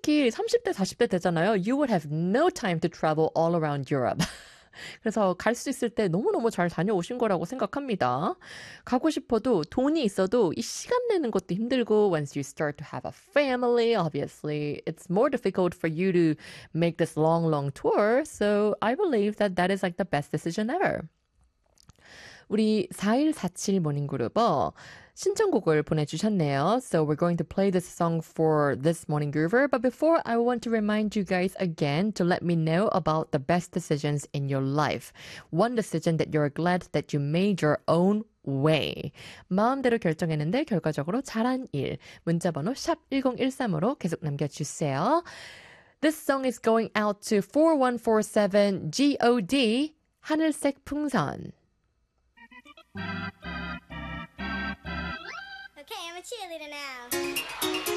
특히 30대, 40대 되잖아요. You would have no time to travel all around Europe. 그래서 갈 수 있을 때 너무너무 잘 다녀오신 거라고 생각합니다. 가고 싶어도 돈이 있어도 이 시간 내는 것도 힘들고 once you start to have a family, obviously, it's more difficult for you to make this long tour. So I believe that that is like the best decision ever. 우리 4147 모닝그룹 신청곡을 보내주셨네요. So we're going to play this song for this morning groover. But before, I want to remind you guys again to let me know about the best decisions in your life. One decision that you're glad that you made your own way. 마음대로 결정했는데 결과적으로 잘한 일. 문자번호 샵 1013으로 계속 남겨주세요. This song is going out to 4147 GOD 하늘색 풍선. Okay, I'm a cheerleader now.